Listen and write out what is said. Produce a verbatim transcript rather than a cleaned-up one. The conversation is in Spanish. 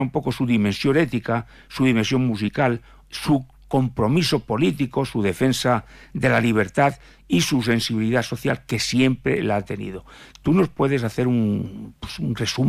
un poco su dimensión ética, su dimensión musical, su compromiso político, su defensa de la libertad y su sensibilidad social, que siempre la ha tenido. ¿Tú nos puedes hacer un, pues, un resumen